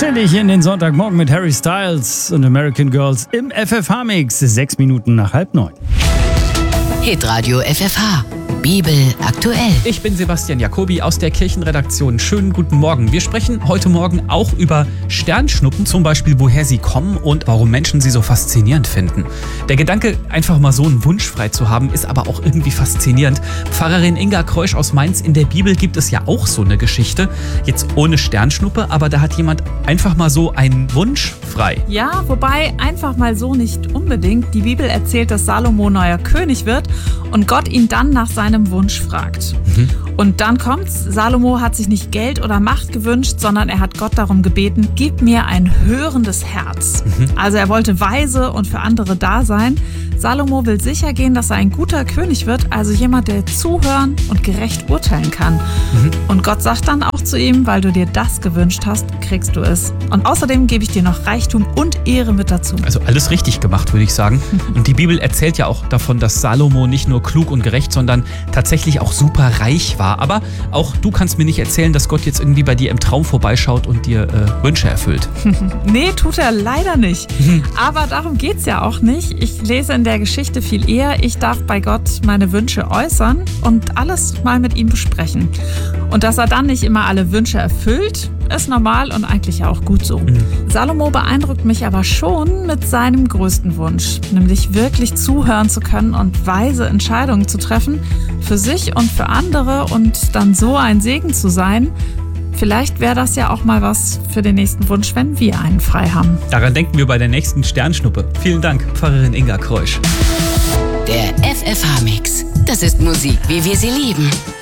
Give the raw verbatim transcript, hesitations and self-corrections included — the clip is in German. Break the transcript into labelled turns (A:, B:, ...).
A: dich in den Sonntagmorgen mit Harry Styles und American Girls im F F H-Mix. Sechs Minuten nach halb neun.
B: Hitradio F F H. Bibel aktuell.
C: Ich bin Sebastian Jacobi aus der Kirchenredaktion. Schönen guten Morgen. Wir sprechen heute Morgen auch über Sternschnuppen, zum Beispiel woher sie kommen und warum Menschen sie so faszinierend finden. Der Gedanke, einfach mal so einen Wunsch frei zu haben, ist aber auch irgendwie faszinierend. Pfarrerin Inga Kreusch aus Mainz, in der Bibel gibt es ja auch so eine Geschichte. Jetzt ohne Sternschnuppe, aber da hat jemand einfach mal so einen Wunsch frei.
D: Ja, wobei einfach mal so nicht unbedingt. Die Bibel erzählt, dass Salomo neuer König wird und Gott ihn dann nach seinem Wunsch fragt. Mhm. Und dann kommt's, Salomo hat sich nicht Geld oder Macht gewünscht, sondern er hat Gott darum gebeten, gib mir ein hörendes Herz. Mhm. Also er wollte weise und für andere da sein. Salomo will sicher gehen, dass er ein guter König wird, also jemand, der zuhören und gerecht urteilen kann. Mhm. Und Gott sagt dann auch zu ihm, weil du dir das gewünscht hast, kriegst du es. Und außerdem gebe ich dir noch Reichtum und Ehre mit dazu.
C: Also alles richtig gemacht, würde ich sagen. Und die Bibel erzählt ja auch davon, dass Salomo nicht nur klug und gerecht, sondern tatsächlich auch super reich war. Aber auch du kannst mir nicht erzählen, dass Gott jetzt irgendwie bei dir im Traum vorbeischaut und dir äh, Wünsche erfüllt.
D: Nee, tut er leider nicht. Mhm. Aber darum geht's ja auch nicht. Ich lese in der Geschichte viel eher, ich darf bei Gott meine Wünsche äußern und alles mal mit ihm besprechen. Und dass er dann nicht immer alle Wünsche erfüllt, ist normal und eigentlich auch gut so. Mhm. Salomo beeindruckt mich aber schon mit seinem größten Wunsch, nämlich wirklich zuhören zu können und weise Entscheidungen zu treffen, für sich und für andere und dann so ein Segen zu sein. Vielleicht wäre das ja auch mal was für den nächsten Wunsch, wenn wir einen frei haben.
C: Daran denken wir bei der nächsten Sternschnuppe. Vielen Dank, Pfarrerin Inga Kreusch.
B: Der F F H-Mix. Das ist Musik, wie wir sie lieben.